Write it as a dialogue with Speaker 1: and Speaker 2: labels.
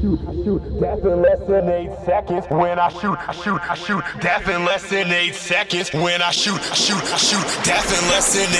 Speaker 1: Death in less than 8 seconds. When I shoot, I shoot, I shoot. Death in less than 8 seconds. When I shoot, I shoot, I shoot. Death in less than